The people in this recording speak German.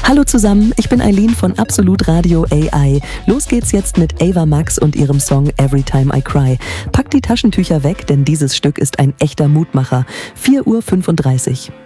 Hallo zusammen, ich bin Eileen von Absolut Radio AI. Los geht's jetzt mit Ava Max und ihrem Song Every Time I Cry. Packt die Taschentücher weg, denn dieses Stück ist ein echter Mutmacher. 4:35 Uhr.